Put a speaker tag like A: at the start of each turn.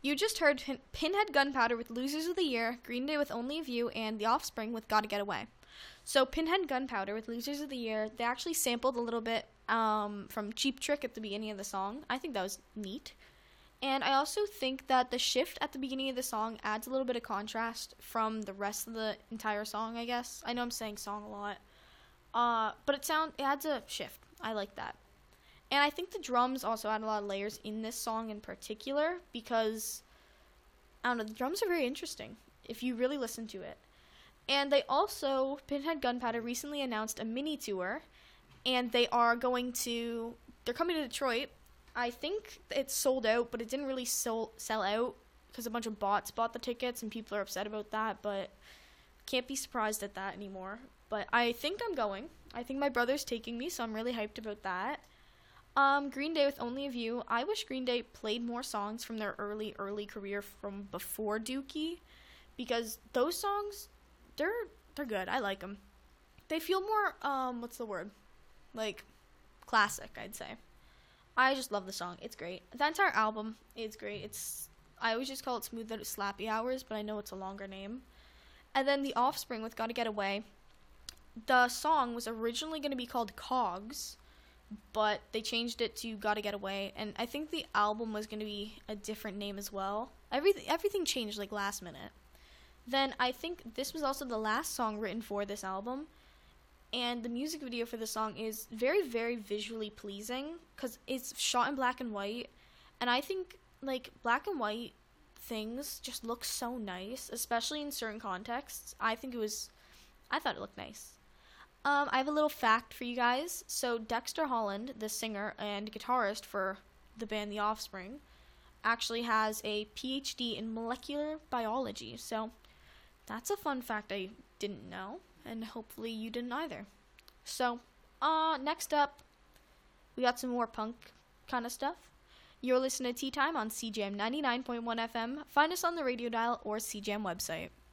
A: You just heard Pinhead Gunpowder with Losers of the Year, Green Day with Only a View, and The Offspring with Gotta Get Away. So Pinhead Gunpowder with Losers of the Year, they actually sampled a little bit from Cheap Trick at the beginning of the song. I think that was neat. And I also think that the shift at the beginning of the song adds a little bit of contrast from the rest of the entire song, I guess. I know I'm saying song a lot. But it adds a shift. I like that. And I think the drums also add a lot of layers in this song in particular because, I don't know, the drums are very interesting if you really listen to it. And Pinhead Gunpowder recently announced a mini tour, and they're coming to Detroit. I think it's sold out, but it didn't really sell out because a bunch of bots bought the tickets, and people are upset about that, but can't be surprised at that anymore. But I think I'm going. I think my brother's taking me, so I'm really hyped about that. Green Day with Only a View. I wish Green Day played more songs from their early career from before Dookie, because those songs, they're good. I like them. They feel more, what's the word? Like, classic, I'd say. I just love the song. It's great. The entire album is great. I always just call it Smooth Out Slappy Hours, but I know it's a longer name. And then The Offspring with Gotta Get Away. The song was originally going to be called Cogs, but they changed it to Gotta Get Away, and I think the album was going to be a different name as well. Everything changed, like, last minute. Then I think this was also the last song written for this album, and the music video for the song is very, very visually pleasing, because it's shot in black and white, and I think, like, black and white things just look so nice, especially in certain contexts. I thought it looked nice. I have a little fact for you guys. So Dexter Holland, the singer and guitarist for the band The Offspring, actually has a PhD in molecular biology. So that's a fun fact I didn't know, and hopefully you didn't either. So, next up, we got some more punk kind of stuff. You're listening to Tea Time on CJAM 99.1 FM. Find us on the radio dial or CJAM website.